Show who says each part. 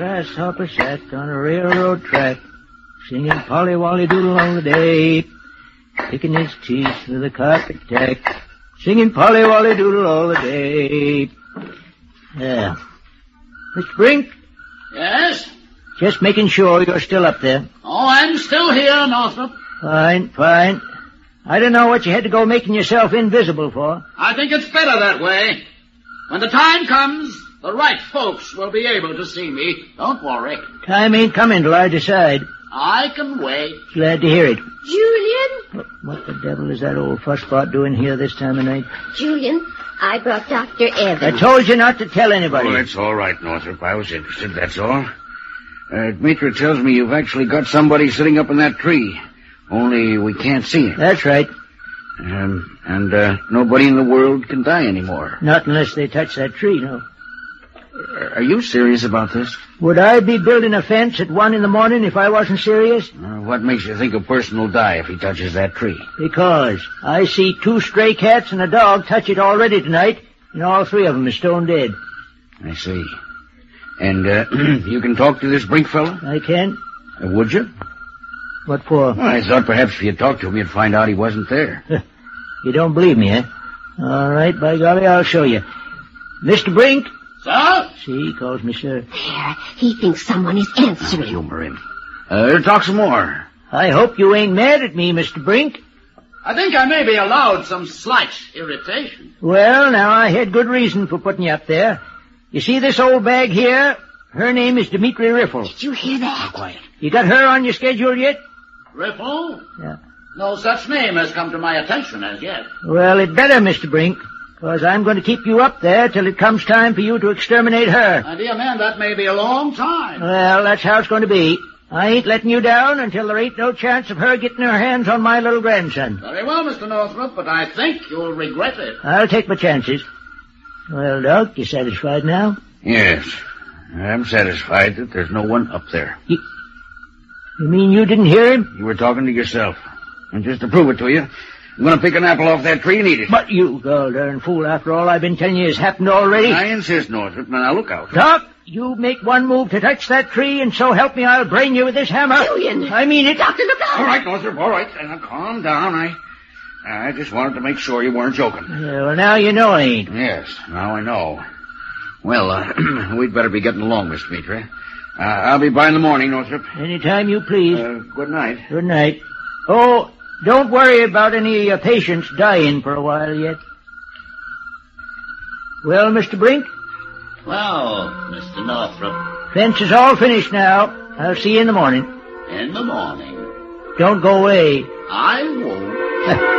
Speaker 1: grasshopper sat on a railroad track, singing Polly Wolly Doodle all the day, picking his teeth with a carpet tack, singing Polly Wolly Doodle all the day. Yeah. Mr. Brink?
Speaker 2: Yes?
Speaker 1: Just making sure you're still up there.
Speaker 2: Oh, I'm still here, Northrop.
Speaker 1: Fine. I don't know what you had to go making yourself invisible for.
Speaker 2: I think it's better that way. When the time comes, the right folks will be able to see me. Don't worry.
Speaker 1: Time ain't coming till I decide.
Speaker 2: I can wait.
Speaker 1: Glad to hear it.
Speaker 3: Julian?
Speaker 1: What the devil is that old fusspot doing here this time of night?
Speaker 3: Julian, I brought Dr. Evans.
Speaker 1: I told you not to tell anybody.
Speaker 4: Oh, that's all right, Northrop. I was interested, that's all. Dmitri tells me you've actually got somebody sitting up in that tree. Only we can't see him.
Speaker 1: That's right.
Speaker 4: And nobody in the world can die anymore.
Speaker 1: Not unless they touch that tree, no.
Speaker 4: Are you serious about this?
Speaker 1: Would I be building a fence at 1 a.m. if I wasn't serious?
Speaker 4: What makes you think a person will die if he touches that tree?
Speaker 1: Because I see 2 stray cats and a dog touch it already tonight, and all 3 of them are stone dead.
Speaker 4: I see. And you can talk to this Brink fellow?
Speaker 1: I can.
Speaker 4: Would you?
Speaker 1: What for?
Speaker 4: Well, I thought perhaps if you talked to him, you'd find out he wasn't there.
Speaker 1: You don't believe me, eh? All right, by golly, I'll show you. Mr. Brink?
Speaker 2: Sir?
Speaker 1: See, he calls me sir.
Speaker 3: There, he thinks someone is answering.
Speaker 4: Humor him. Talk some more.
Speaker 1: I hope you ain't mad at me, Mr. Brink.
Speaker 2: I think I may be allowed some slight irritation.
Speaker 1: Well, now, I had good reason for putting you up there. You see this old bag here? Her name is Dmitri Riffle.
Speaker 3: Did you hear that?
Speaker 4: Quiet.
Speaker 1: You got her on your schedule yet?
Speaker 2: Riffle?
Speaker 1: Yeah.
Speaker 2: No such name has come to my attention as yet.
Speaker 1: Well, it better, Mr. Brink, because I'm going to keep you up there till it comes time for you to exterminate her.
Speaker 2: My dear man, that may be a long time.
Speaker 1: Well, that's how it's going to be. I ain't letting you down until there ain't no chance of her getting her hands on my little grandson.
Speaker 2: Very well, Mr. Northrop, but I think you'll regret it.
Speaker 1: I'll take my chances. Well, Doc, you satisfied now?
Speaker 4: Yes. I'm satisfied that there's no one up there.
Speaker 1: You mean you didn't hear him?
Speaker 4: You were talking to yourself. And just to prove it to you, I'm going to pick an apple off that tree and eat it.
Speaker 1: But you darn fool, after all I've been telling you has happened already.
Speaker 4: I insist, Northrop. Now look out.
Speaker 1: Doc, you make one move to touch that tree, and so help me, I'll brain you with this hammer.
Speaker 3: Julian!
Speaker 1: I mean it.
Speaker 3: Dr. LeBlanc!
Speaker 4: All right, Northrop, all right. Now calm down. I just wanted to make sure you weren't joking.
Speaker 1: Yeah, well, now you know I ain't.
Speaker 4: Yes, now I know. Well, we'd better be getting along, Mr. Dmitri. I'll be by in the morning, Northrop.
Speaker 1: Anytime you please.
Speaker 4: Good night.
Speaker 1: Good night. Oh, don't worry about any of your patients dying for a while yet. Well, Mr. Brink?
Speaker 2: Well, Mr. Northrop.
Speaker 1: Fence is all finished now. I'll see you in the morning.
Speaker 2: In the morning.
Speaker 1: Don't go away.
Speaker 2: I won't.